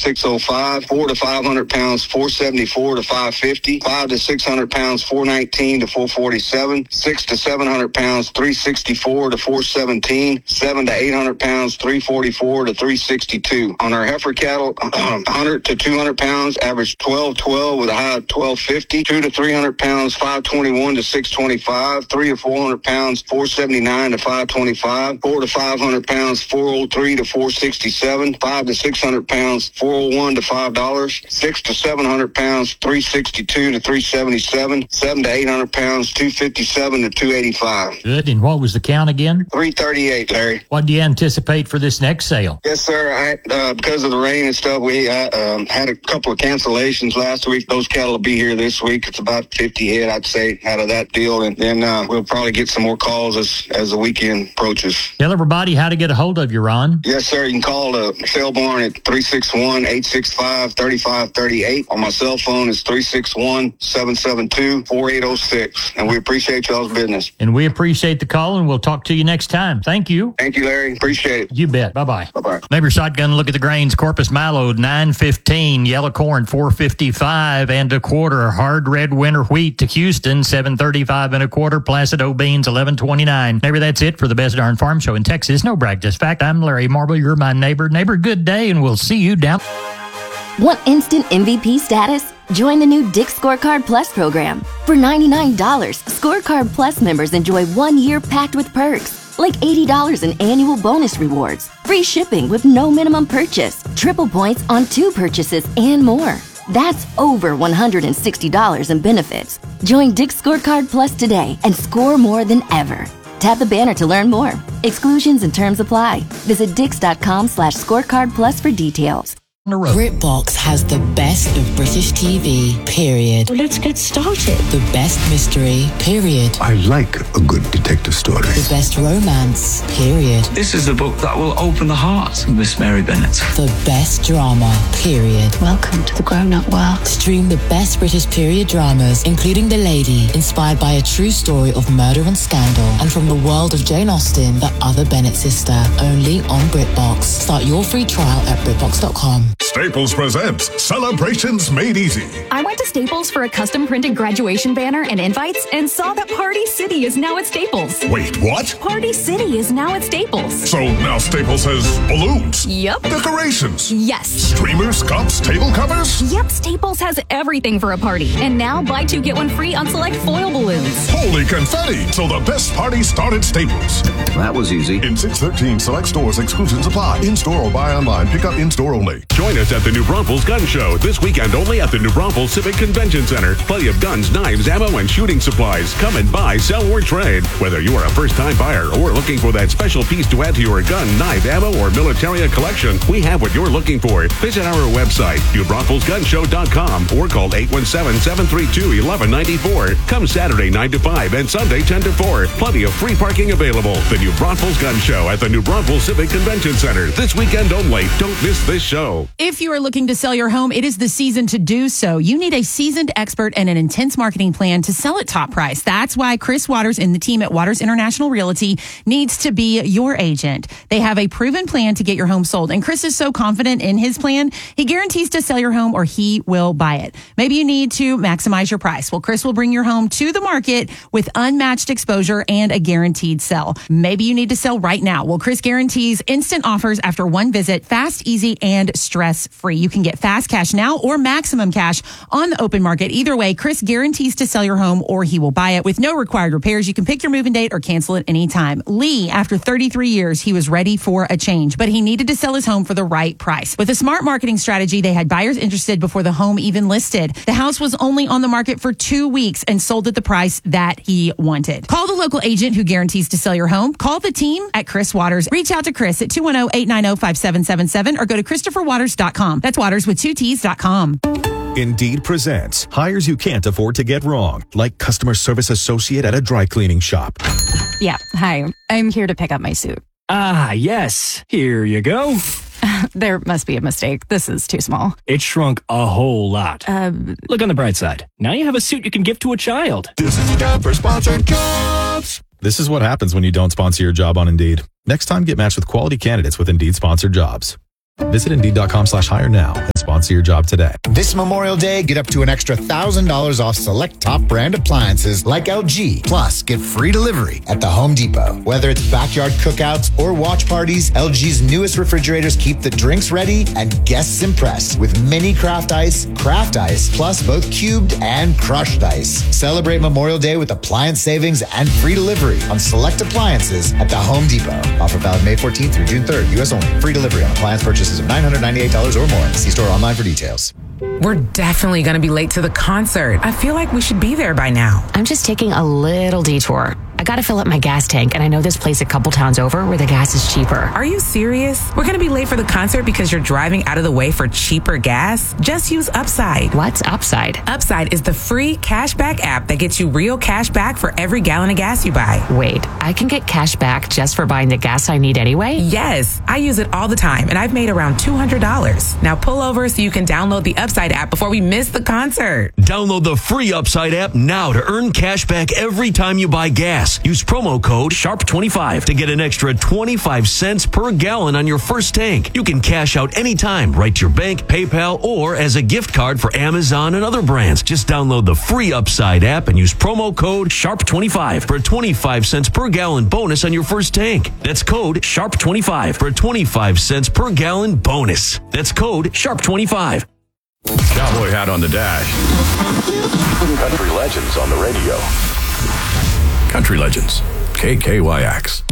605. 4 to 500 pounds, 474 to 550. 5 to 600 pounds, 419 to 447. 6 to 700 pounds, 364 to 417. 7 to 800 pounds, 344 to 362. On our heifer cattle, 100 to 200 pounds, average 1212 with a high of 1250. 2 to 300 pounds, 521 to 625. 3 to 400 pounds, 479 to 525. 4 to 500 pounds, 403 to 467. 5 to 600 pounds, 401 to $5. 6 to 700 pounds, 362 to 377. 7 to 800 pounds, 257 to 285. Good. And what was the count again? 338, Larry. What do you anticipate for this next sale? Yes, sir. Because of the rain and stuff, we had a couple of cancellations last week. Those cattle will be here this week. It's about 50 head, I'd say, out of that deal. And then we'll probably get some more calls as the weekend approaches. Tell everybody how to get a hold of you, Ron. Yes, sir. You can call the sale barn at 361-865-3538. On my cell phone is 361-772-4806. And we appreciate y'all's business. And we appreciate the call, and we'll talk to you next time. Thank you. Thank you, Larry. Appreciate it. You bet. Bye-bye. Bye-bye. Neighbor Shotgun, look at the grains. Corpus Milo, 9.15. Yellow corn, 4.55 and a quarter. Hard red winter wheat to Houston, 7.35 and a quarter. Placido beans, 11.29. Neighbor, that's it for the Best Darn Farm Show in Texas. No brag, just fact. I'm Larry Marble. You're my neighbor. Neighbor, good day, and we'll see you down. Want instant MVP status? Join the new Dick's Scorecard Plus program. For $99, Scorecard Plus members enjoy 1 year packed with perks, like $80 in annual bonus rewards, free shipping with no minimum purchase, triple points on 2 purchases, and more. That's over $160 in benefits. Join Dick's Scorecard Plus today and score more than ever. Tap the banner to learn more. Exclusions and terms apply. Visit dix.com/scorecard plus for details. BritBox has the best of British TV, period. Well, let's get started. The best mystery, period. I like a good detective story. The best romance, period. This is the book that will open the heart of Miss Mary Bennet. The best drama, period. Welcome to the grown-up world. Stream the best British period dramas, including The Lady, inspired by a true story of murder and scandal, and from the world of Jane Austen, the other Bennet sister, only on BritBox. Start your free trial at BritBox.com. Staples presents Celebrations Made Easy. I went to Staples for a custom printed graduation banner and invites and saw that Party City is now at Staples. Wait, what? Party City is now at Staples. So now Staples has balloons. Yep. Decorations. Yes. Streamers, cups, table covers. Yep, Staples has everything for a party. And now buy 2 get 1 free on select foil balloons. Holy confetti. So the best party started at Staples. That was easy. In 613 select stores, exclusions apply. In-store or buy online. Pick up in-store only. Join us at the New Braunfels Gun Show this weekend only at the New Braunfels Civic Convention Center. Plenty of guns, knives, ammo, and shooting supplies. Come and buy, sell, or trade. Whether you are a first-time buyer or looking for that special piece to add to your gun, knife, ammo, or militaria collection, we have what you're looking for. Visit our website, NewBraunfelsGunShow.com, or call 817-732-1194. Come Saturday 9 to 5 and Sunday 10 to 4. Plenty of free parking available. The New Braunfels Gun Show at the New Braunfels Civic Convention Center this weekend only. Don't miss this show. If you are looking to sell your home, it is the season to do so. You need a seasoned expert and an intense marketing plan to sell at top price. That's why Chris Waters and the team at Waters International Realty needs to be your agent. They have a proven plan to get your home sold. And Chris is so confident in his plan, he guarantees to sell your home or he will buy it. Maybe you need to maximize your price. Well, Chris will bring your home to the market with unmatched exposure and a guaranteed sell. Maybe you need to sell right now. Well, Chris guarantees instant offers after one visit, fast, easy, and stress-free. You can get fast cash now or maximum cash on the open market. Either way, Chris guarantees to sell your home or he will buy it with no required repairs. You can pick your move-in date or cancel it anytime. Lee, after 33 years, he was ready for a change, but he needed to sell his home for the right price. With a smart marketing strategy, they had buyers interested before the home even listed. The house was only on the market for 2 weeks and sold at the price that he wanted. Call the local agent who guarantees to sell your home. Call the team at Chris Waters. Reach out to Chris at 210-890-5777 or go to ChristopherWaters.com. That's Waters with 2 T's.com. Indeed presents hires you can't afford to get wrong, like customer service associate at a dry cleaning shop. Yeah, hi. I'm here to pick up my suit. Ah, yes. Here you go. There must be a mistake. This is too small. It shrunk a whole lot. Look on the bright side. Now you have a suit you can give to a child. This is the ad for sponsored jobs. This is what happens when you don't sponsor your job on Indeed. Next time, get matched with quality candidates with Indeed sponsored jobs. Visit Indeed.com/hire now and sponsor your job today. This Memorial Day, get up to an extra $1,000 off select top brand appliances like LG. Plus, get free delivery at the Home Depot. Whether it's backyard cookouts or watch parties, LG's newest refrigerators keep the drinks ready and guests impressed with mini craft ice, plus both cubed and crushed ice. Celebrate Memorial Day with appliance savings and free delivery on select appliances at the Home Depot. Offer valid May 14th through June 3rd, U.S. only. Free delivery on appliance purchases of $998 or more. See store online for details. We're definitely going to be late to the concert. I feel like we should be there by now. I'm just taking a little detour. I got to fill up my gas tank, and I know this place a couple towns over where the gas is cheaper. Are you serious? We're going to be late for the concert because you're driving out of the way for cheaper gas? Just use Upside. What's Upside? Upside is the free cashback app that gets you real cash back for every gallon of gas you buy. Wait, I can get cash back just for buying the gas I need anyway? Yes, I use it all the time, and I've made around $200. Now pull over so you can download the Upside app before we miss the concert. Download the free Upside app now to earn cash back every time you buy gas. Use promo code SHARP25 to get an extra 25 cents per gallon on your first tank. You can cash out anytime, right to your bank, PayPal, or as a gift card for Amazon and other brands. Just download the free Upside app and use promo code SHARP25 for a 25 cents per gallon bonus on your first tank. That's code SHARP25 for a 25 cents per gallon bonus. That's code SHARP25. Cowboy hat on the dash. Country legends on the radio. Country legends. KKYX.